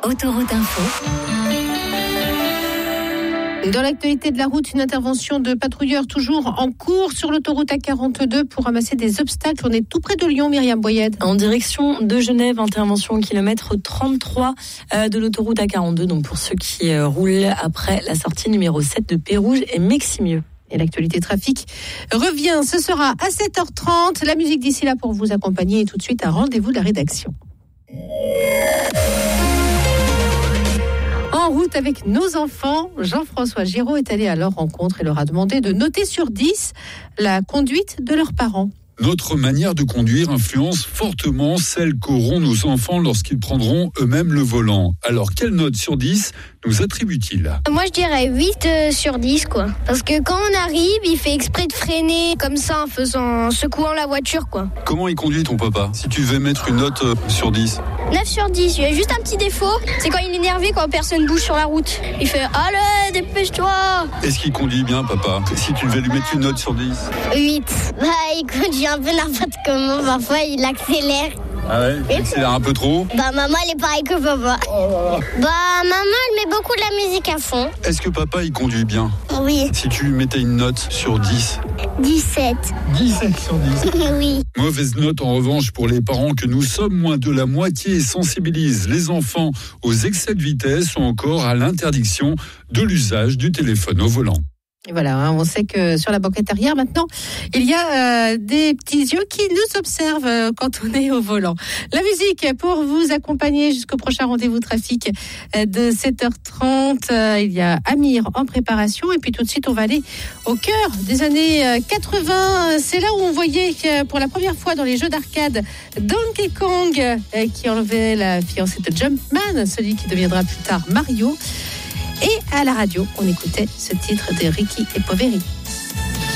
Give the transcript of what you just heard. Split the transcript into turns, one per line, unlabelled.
Autoroute Info.
Dans l'actualité de la route, une intervention de patrouilleurs toujours en cours sur l'autoroute A42 pour ramasser des obstacles. On est tout près de Lyon, Myriam Boyed.
En direction de Genève, intervention au kilomètre 33 de l'autoroute A42. Donc pour ceux qui roulent après la sortie numéro 7 de Pérouge et Meximieux.
Et l'actualité trafic revient, ce sera à 7h30. La musique d'ici là pour vous accompagner et tout de suite un rendez-vous de la rédaction. En route avec nos enfants, Jean-François Giraud est allé à leur rencontre et leur a demandé de noter sur 10 la conduite de leurs parents.
Notre manière de conduire influence fortement celle qu'auront nos enfants lorsqu'ils prendront eux-mêmes le volant. Alors, quelle note sur 10 nous attribue-t-il ?
Moi, je dirais 8 sur 10, quoi. Parce que quand on arrive, il fait exprès de freiner comme ça, en secouant la voiture, quoi.
Comment il conduit ton papa ? Si tu devais mettre une note sur 10 ?
9 sur 10, il y a juste un petit défaut, c'est quand il est énervé, quand personne bouge sur la route. Il fait « Allez, dépêche-toi !»
Est-ce qu'il conduit bien, papa ? Si tu devais lui mettre une note sur 10 ?
8. Il conduit un peu n'importe comment, parfois il accélère.
Ah ouais ? Il accélère un peu trop ?
Maman, elle est pareille que papa. Maman, elle met beaucoup de la musique à fond.
Est-ce que papa, il conduit bien ?
Oui.
Si tu lui mettais une note sur 10 ?
17.
17 sur 10 ?
Oui.
Mauvaise note en revanche pour les parents que nous sommes, moins de la moitié sensibilisent les enfants aux excès de vitesse ou encore à l'interdiction de l'usage du téléphone au volant.
Et voilà, on sait que sur la banquette arrière, maintenant, il y a des petits yeux qui nous observent quand on est au volant. La musique pour vous accompagner jusqu'au prochain rendez-vous trafic de 7h30. Il y a Amir en préparation. Et puis tout de suite, on va aller au cœur des années 80. C'est là où on voyait pour la première fois dans les jeux d'arcade Donkey Kong qui enlevait la fiancée de Jumpman, celui qui deviendra plus tard Mario. Et à la radio, on écoutait ce titre de Ricky et Poveri.